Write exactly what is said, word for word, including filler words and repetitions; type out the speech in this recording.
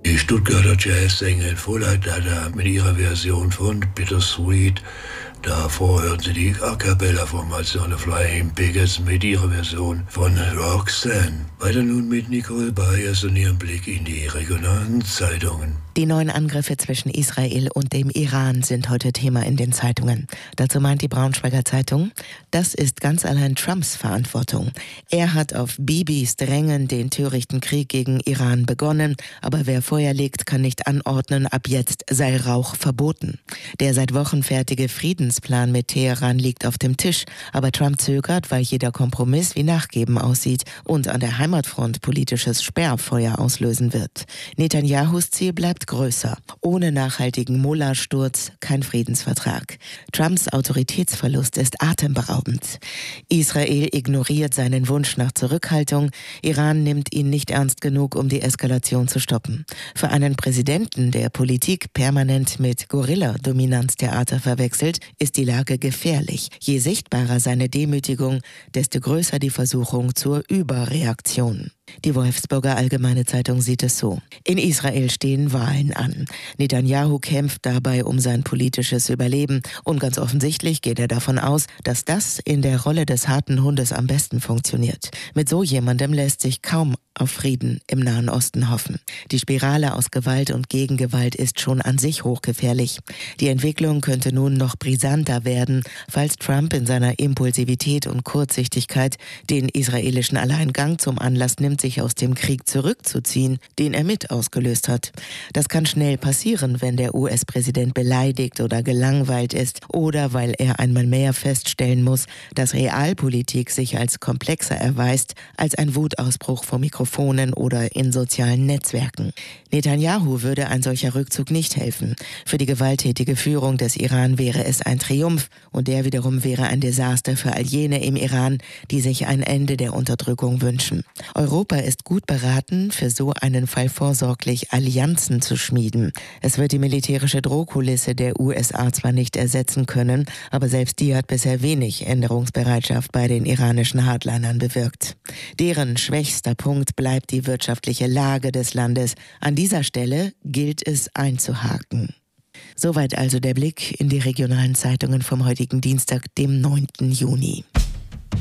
Die Stuttgarter Jazzsängerin Fuller mit ihrer Version von Bittersweet. Davor hörten Sie die A Cappella-Formation The Flying Pickets mit ihrer Version von Roxanne. Weiter nun mit Nicole Byers und ihrem Blick in die regionalen Zeitungen. Die neuen Angriffe zwischen Israel und dem Iran sind heute Thema in den Zeitungen. Dazu meint die Braunschweiger Zeitung, das ist ganz allein Trumps Verantwortung. Er hat auf Bibis Drängen den törichten Krieg gegen Iran begonnen, aber wer Feuer legt, kann nicht anordnen, ab jetzt sei Rauch verboten. Der seit Wochen fertige Friedensplan mit Teheran liegt auf dem Tisch, aber Trump zögert, weil jeder Kompromiss wie Nachgeben aussieht und an der Heimatfront politisches Sperrfeuer auslösen wird. Netanyahus Ziel bleibt größer. Ohne nachhaltigen Mullah-Sturz kein Friedensvertrag. Trumps Autoritätsverlust ist atemberaubend. Israel ignoriert seinen Wunsch nach Zurückhaltung. Iran nimmt ihn nicht ernst genug, um die Eskalation zu stoppen. Für einen Präsidenten, der Politik permanent mit Gorilla-Dominanztheater verwechselt, ist die Lage gefährlich. Je sichtbarer seine Demütigung, desto größer die Versuchung zur Überreaktion. Die Wolfsburger Allgemeine Zeitung sieht es so. In Israel stehen Wahlen an. Netanyahu kämpft dabei um sein politisches Überleben und ganz offensichtlich geht er davon aus, dass das in der Rolle des harten Hundes am besten funktioniert. Mit so jemandem lässt sich kaum auf Frieden im Nahen Osten hoffen. Die Spirale aus Gewalt und Gegengewalt ist schon an sich hochgefährlich. Die Entwicklung könnte nun noch brisanter werden, falls Trump in seiner Impulsivität und Kurzsichtigkeit den israelischen Alleingang zum Anlass nimmt, sich aus dem Krieg zurückzuziehen, den er mit ausgelöst hat. Das kann schnell passieren, wenn der U S-Präsident beleidigt oder gelangweilt ist oder weil er einmal mehr feststellen muss, dass Realpolitik sich als komplexer erweist als ein Wutausbruch vor Mikrofonen oder in sozialen Netzwerken. Netanyahu würde ein solcher Rückzug nicht helfen. Für die gewalttätige Führung des Iran wäre es ein Triumph und der wiederum wäre ein Desaster für all jene im Iran, die sich ein Ende der Unterdrückung wünschen. Europa ist gut beraten, für so einen Fall vorsorglich Allianzen zu schmieden. Es wird die militärische Drohkulisse der U S A zwar nicht ersetzen können, aber selbst die hat bisher wenig Änderungsbereitschaft bei den iranischen Hardlinern bewirkt. Deren schwächster Punkt bleibt die wirtschaftliche Lage des Landes. An dieser Stelle gilt es einzuhaken. Soweit also der Blick in die regionalen Zeitungen vom heutigen Dienstag, dem neunten Juni.